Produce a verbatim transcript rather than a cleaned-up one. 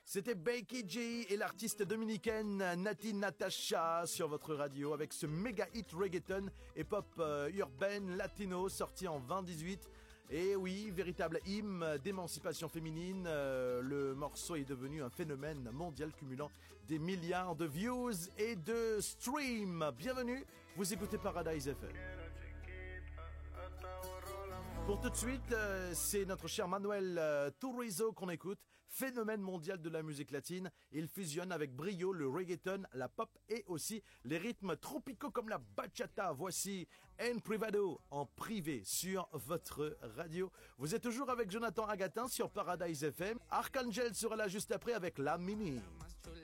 C'était Becky G et l'artiste dominicaine Nati Natasha sur votre radio avec ce méga hit reggaeton et pop euh, urbaine latino sorti en vingt dix-huit. Et oui, véritable hymne d'émancipation féminine, euh, le morceau est devenu un phénomène mondial cumulant des milliards de views et de streams. Bienvenue, vous écoutez Paradise F M. Pour tout de suite, euh, c'est notre cher Manuel euh, Turizo qu'on écoute, phénomène mondial de la musique latine. Il fusionne avec brio le reggaeton, la pop et aussi les rythmes tropicaux comme la bachata. Voici En Privado en privé sur votre radio. Vous êtes toujours avec Jonathan Agatin sur Paradise F M. Archangel sera là juste après avec La Mini.